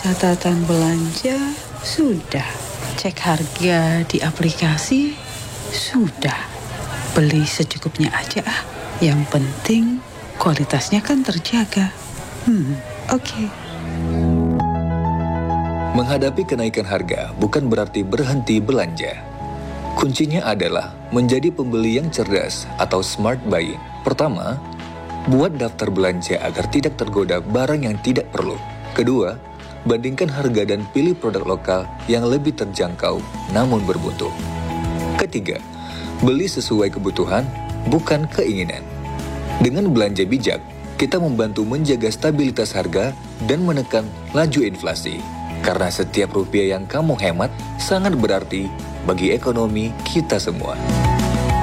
Catatan belanja sudah. Cek harga di aplikasi sudah. Beli secukupnya aja ah. Yang penting kualitasnya kan terjaga. Oke. Menghadapi kenaikan harga bukan berarti berhenti belanja. Kuncinya adalah menjadi pembeli yang cerdas atau smart buying. Pertama, buat daftar belanja agar tidak tergoda barang yang tidak perlu. Kedua, bandingkan harga dan pilih produk lokal yang lebih terjangkau namun bermutu. Ketiga, beli sesuai kebutuhan, bukan keinginan. Dengan belanja bijak, kita membantu menjaga stabilitas harga dan menekan laju inflasi. Karena setiap rupiah yang kamu hemat sangat berarti bagi ekonomi kita semua.